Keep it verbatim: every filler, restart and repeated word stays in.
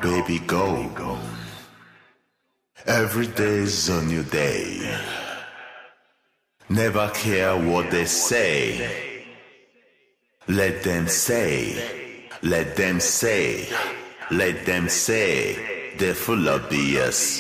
baby, go. Every day's a new day. Never care what they say. Let them say, let them say, let them say, they're full of B S.